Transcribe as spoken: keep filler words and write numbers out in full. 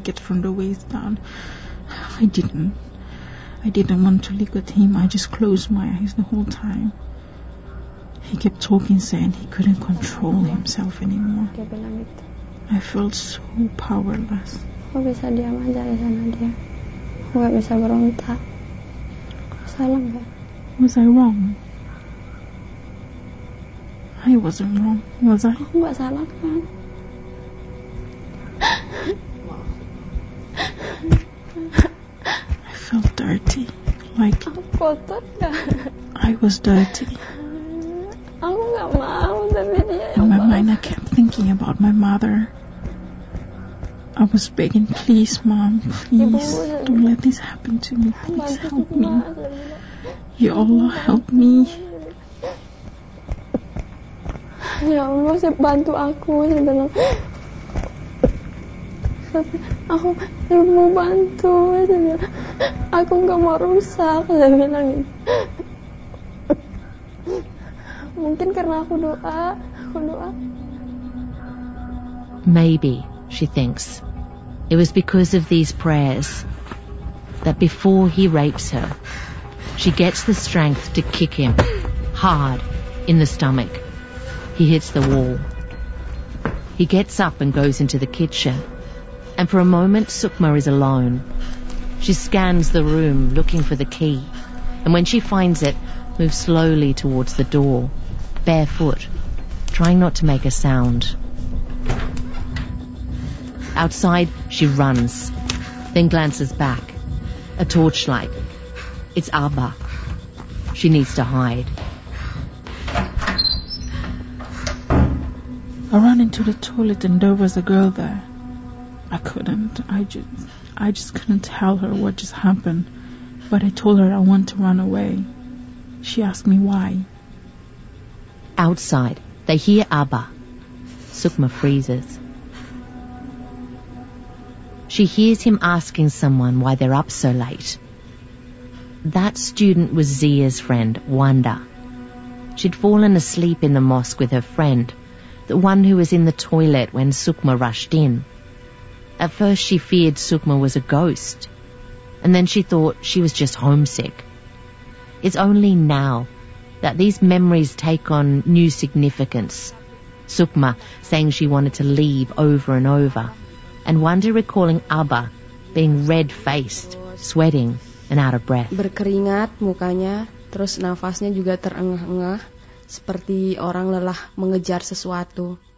naked from the waist down. I didn't. I didn't want to look at him. I just closed my eyes the whole time. He kept talking, saying he couldn't control himself anymore. I felt so powerless. Aku bisa diam aja di sana dia. Aku gak bisa berontak. Salah gak? Was I wrong? I wasn't wrong, was I? Aku gak salah kan? I felt dirty. Like aku kotor gak? I was dirty. Aku gak mau, tapi dia In my yang mind I kept thinking about my mother. I was begging, please mom, please don't let this happen to me. Please help me. Ya Allah, help me. Ya Allah, saya bantu aku. Saya bilang, aku mau bantu. Saya bilang, aku gak mau rusak. Saya bilang gitu. Mungkin karena aku doa, aku doa. Maybe, she thinks, it was because of these prayers that before he rapes her, she gets the strength to kick him hard in the stomach. He hits the wall. He gets up and goes into the kitchen. And for a moment, Sukma is alone. She scans the room, looking for the key. And when she finds it, moves slowly towards the door, barefoot, trying not to make a sound. Outside, she runs, then glances back. A torchlight. It's Abba. She needs to hide. I ran into the toilet and there was a girl there. I couldn't. I just, I just couldn't tell her what just happened. But I told her I want to run away. She asked me why. Outside, they hear Abba. Sukma freezes. She hears him asking someone why they're up so late. That student was Zia's friend, Wanda. She'd fallen asleep in the mosque with her friend, the one who was in the toilet when Sukma rushed in. At first she feared Sukma was a ghost, and then she thought she was just homesick. It's only now that these memories take on new significance. Sukma saying she wanted to leave over and over, and Wanda recalling Abba being red-faced, sweating and out of breath. Berkeringat mukanya, terus nafasnya juga terengah-engah, seperti orang lelah mengejar sesuatu.